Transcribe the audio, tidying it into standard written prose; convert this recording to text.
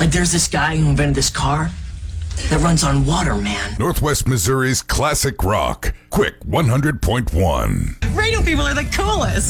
Like there's this guy who invented this car that runs on water, man. Northwest Missouri's classic rock. Quick 100.1. Radio people are the coolest.